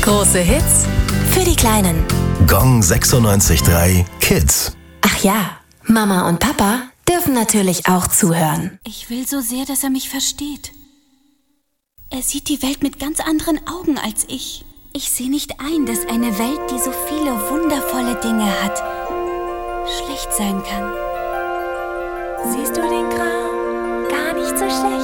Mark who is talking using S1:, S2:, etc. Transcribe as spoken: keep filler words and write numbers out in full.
S1: Große Hits für die Kleinen.
S2: Gong sechsundneunzig Komma drei Kids.
S1: Ach ja, Mama und Papa dürfen natürlich auch zuhören.
S3: Ich will so sehr, dass er mich versteht. Er sieht die Welt mit ganz anderen Augen als ich. Ich sehe nicht ein, dass eine Welt, die so viele wundervolle Dinge hat, schlecht sein kann.
S4: Siehst du den Kram? Gar nicht so schlecht.